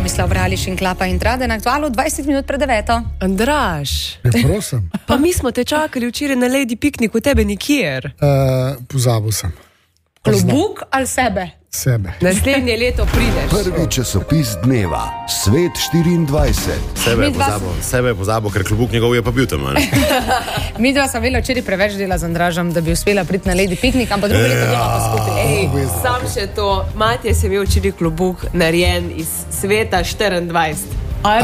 Tomislav Brališ in Klapa in Trade na Aktualu 20 minut pred 9. Andraž, prosim. Pa mi smo te čakali včeraj na Lady Pikniku, tebe nikjer. Pozabil sem. Klobuk ali sebe? Sebe. Naslednje leto prideš. Prvi časopis dneva, Svet 24. Sebe je pozabil, ker klobuk njegov je pa bil tam. Mi dva sem imela včeraj preveč dela z Andražem, da bi uspela priti na Lady Piknik, ampak drugo leto bomo pa skupaj. Sam še to, Matija se je imel včeraj klobuk narejen iz Sveta 24.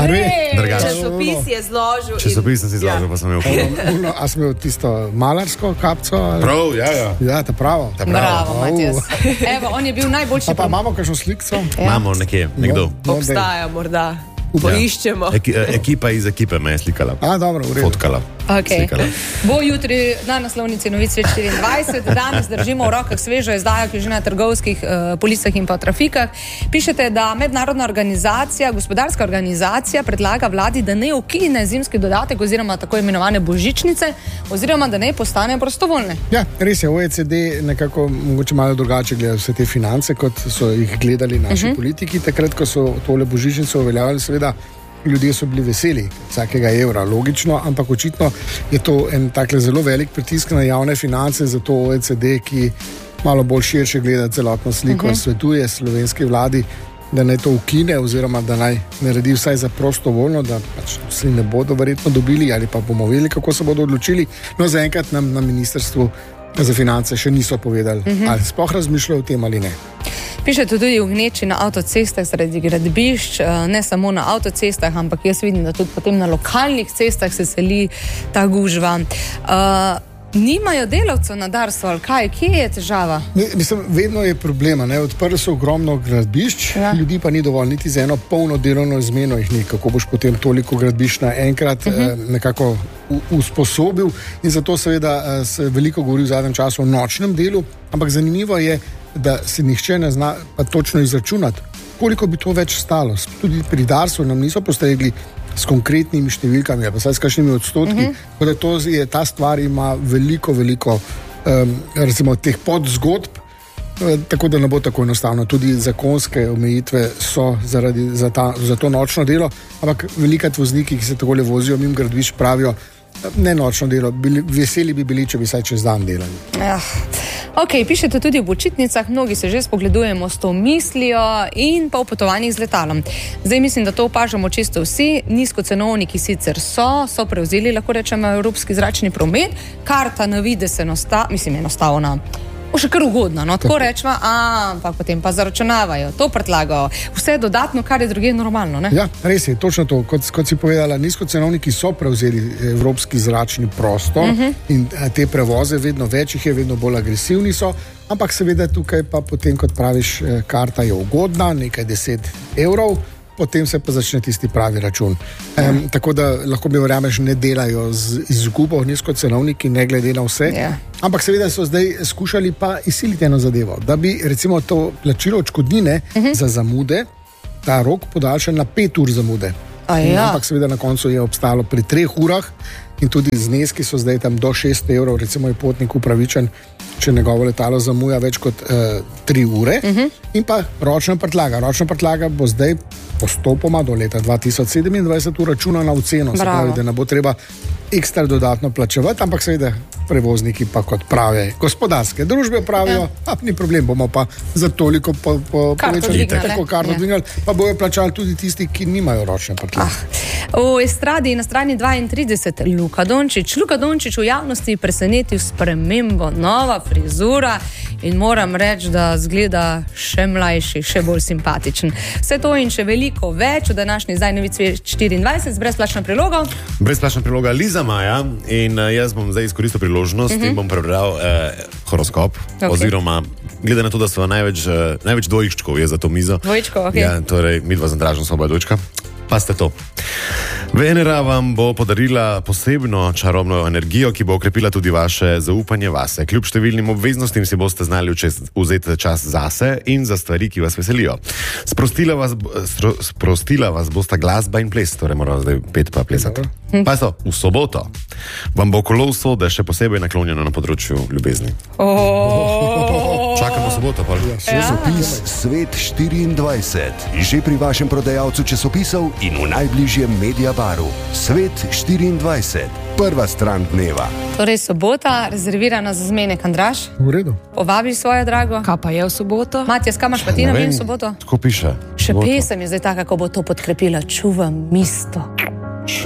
Časopis je zložil. Časopis sem si zložil, pa sem imel. A sem imel tisto malarsko kapco? Prav, ja. Ja, ta pravo. Bravo, Matijas. Evo, on je bil najboljši. Pa imamo kakšno sliko? Imamo nekje, nekdo. Obstaja morda. Poiščemo. Ekipa iz ekipe me je slikala. Dobro, v redu. Fotkala. Okay. Bo jutri na naslovnici Novic Svet 24. Danes držimo v rokah svežo izdajo, ki je že na trgovskih policah in pa trafikah. Pišete, da mednarodna organizacija, gospodarska organizacija predlaga vladi, da ne ukine zimski dodatek oziroma tako imenovane božičnice oziroma da ne postane prostovoljne. Ja, res je, OECD nekako mogoče malo drugače gleda vse te finance, kot so jih gledali naši politiki. Takrat, ko so tole božičnico uveljavljali, seveda ljudje so bili veseli vsakega evra, logično, ampak očitno je to en takle zelo velik pritisk na javne finance, zato OECD, ki malo bolj širše gleda celotno sliko, svetuje slovenski vladi, da naj to ukine oziroma da naj naredi vsaj za prostovoljno, da pač vsi ne bodo verjetno dobili ali pa bomo vedeli, kako se bodo odločili. No, zaenkrat nam na ministrstvu za finance še niso povedali, ali sploh razmišljajo o tem ali ne. Pišete tudi v gneči na avtocestah zaradi gradbišč, ne samo na avtocestah, ampak jaz vidim, da tudi potem na lokalnih cestah se seli ta gužva. Nimajo delavcev na Darsu, ali kaj? Kje je težava? Mislim, vedno je problema. Odprli so ogromno gradbišč, ljudi pa ni dovolj, niti za eno polno delovno izmeno jih ni. Kako boš potem toliko gradbišč naenkrat nekako usposobil? In zato seveda se veliko govori v zadnjem času o nočnem delu, ampak zanimivo je, da se nihče ne zna pa točno izračunati, koliko bi to več stalo. Tudi pri Darsu nam niso postregli s konkretnimi številkami, pa saj s kakšnimi odstotki, da ta stvar ima veliko recimo teh podzgodb, tako da ne bo tako enostavno. Tudi zakonske omejitve so za to nočno delo, ampak velikrat vozniki, ki se takole vozijo mimo gradbišč, pravijo, ne nočno delo, veseli bi bili, če bi saj čez dan delali. Ok, pišete tudi v počitnicah, mnogi se že spogledujemo s to mislijo in pa v potovanjih z letalom. Zdaj mislim, da to opažamo čisto vsi, nizkocenovniki sicer so prevzeli, lahko rečemo, evropski zračni promet, karta na vide se enostavna. Še kar ugodno, tako rečemo, ampak potem pa zaračunavajo, to predlagajo. Vse je dodatno, kar je druge normalno, ne? Ja, res je, točno to. Kot si povedala, nizkocenovniki so prevzeli evropski zračni prostor in te prevoze vedno več jih je, vedno bolj agresivni so, ampak seveda tukaj pa potem, kot praviš, karta je ugodna, nekaj 10 evrov, potem se pa začne tisti pravi račun. Tako da lahko mi verjameš, ne delajo z izgubo nizkocenovniki, ne glede na vse. Ampak seveda so zdaj skušali pa izsiliti eno zadevo, da bi recimo to plačilo odškodnine za zamude, ta rok podaljšan na 5 ur zamude. Ampak seveda na koncu je obstalo pri 3 urah in tudi zneski so zdaj tam do 6 evrov, recimo je potnik upravičen, če njegovo letalo zamuja več kot 3 ure. In pa ročna prtljaga. Ročna prtljaga bo zdaj postopoma do leta 2027 uračunana v ceno. Se pravi, da ne bo treba ekstra dodatno plačevati, ampak seveda prevozniki pa kot prave gospodarske družbe pravijo, ni problem, bomo pa za toliko povečali, tako karto dvignali, pa bojo plačali tudi tisti, ki nimajo ročne prtljage. V Estradi na strani 32 Luka Dončić v javnosti presenetil spremembo, nova frizura in moram reči, da zgleda še mlajši, še bolj simpatičen. Vse to in še veliko več v današnji zdaj Novic Svet 24 z brezplačno prilogo. Brezplačna priloga Liza Maja in jaz bom zdaj izkoristil priložnost in bom prebral horoskop, oziroma glede na to, da so največ dvojčkov je za to mizo. Dvojčkov, ok. Ja, torej midva z Andražem sva oba dvojčka. Pa ste to. Venera vam bo podarila posebno čarobno energijo, ki bo okrepila tudi vaše zaupanje vase. Kljub številnim obveznostim si boste znali vzeti čas zase in za stvari, ki vas veselijo. Sprostila vas bosta glasba in ples, torej moramo zdaj pet pa plesati. Pa so v soboto. vam bo kolo usode še posebej naklonjeno na področju ljubezni. Čakamo soboto, pa Časopis Svet 24. Že pri vašem prodajalcu časopisov in v najbližjem Mediabaru. Svet 24. Prva stran dneva. Torej, sobota, rezervirana za zmenek, Andraž. V redu. Povabi svojo drago. Kaj pa je v soboto? Matjas, kam imaš pa ti na v soboto? Tako piše. Še pesem je zdaj taka, kako bo to podkrepila. Čuvam mesto.